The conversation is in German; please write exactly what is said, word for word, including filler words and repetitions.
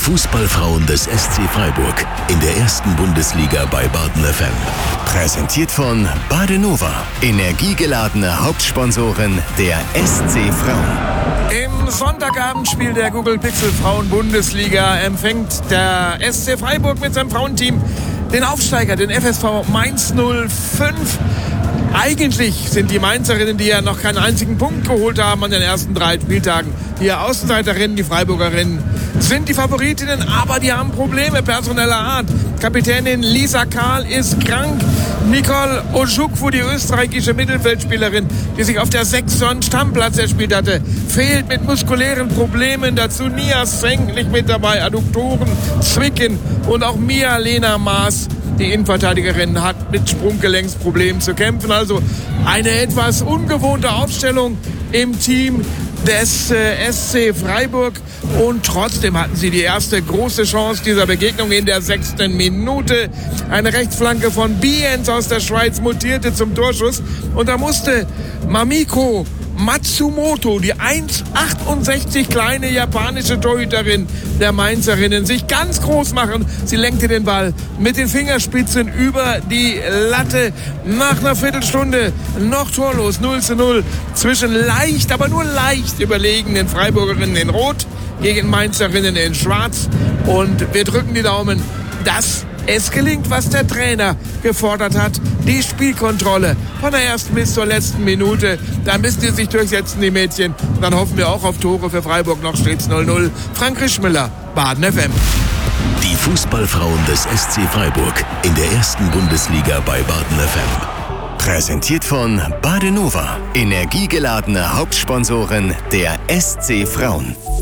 Fußballfrauen des S C Freiburg in der ersten Bundesliga bei Baden F M. Präsentiert von Badenova, energiegeladene Hauptsponsorin der S C Frauen. Im Sonntagabendspiel der Google Pixel Frauen Bundesliga empfängt der S C Freiburg mit seinem Frauenteam den Aufsteiger, den F S V Mainz null fünf. Eigentlich sind die Mainzerinnen, die ja noch keinen einzigen Punkt geholt haben an den ersten drei Spieltagen, die Außenseiterinnen, die Freiburgerinnen, sind die Favoritinnen, aber die haben Probleme personeller Art. Kapitänin Lisa Kahl ist krank. Nicole Ojukwu, die österreichische Mittelfeldspielerin, die sich auf der sechs so einen Stammplatz erspielt hatte, fehlt mit muskulären Problemen. Dazu Nia Senk nicht mit dabei, Adduktoren zwicken, und auch Mia-Lena Maas, die Innenverteidigerin, hat mit Sprunggelenksproblemen zu kämpfen. Also eine etwas ungewohnte Aufstellung im Team des äh, S C Freiburg. Und trotzdem hatten sie die erste große Chance dieser Begegnung in der sechsten Minute. Eine Rechtsflanke von Biens aus der Schweiz mutierte zum Torschuss. Und da musste Mamiko Matsumoto, die eins Komma achtundsechzig kleine japanische Torhüterin der Mainzerinnen, sich ganz groß machen. Sie lenkte den Ball mit den Fingerspitzen über die Latte. Nach einer Viertelstunde noch torlos, null zu null zwischen leicht, aber nur leicht überlegenen Freiburgerinnen in Rot gegen Mainzerinnen in Schwarz. Und wir drücken die Daumen, dass es gelingt, was der Trainer gefordert hat, die Spielkontrolle von der ersten bis zur letzten Minute. Da müssen die sich durchsetzen, die Mädchen. Und dann hoffen wir auch auf Tore für Freiburg. Noch steht's null null. Frank Rischmüller, Baden F M. Die Fußballfrauen des S C Freiburg in der ersten Bundesliga bei Baden F M. Präsentiert von Badenova, energiegeladene Hauptsponsorin der S C Frauen.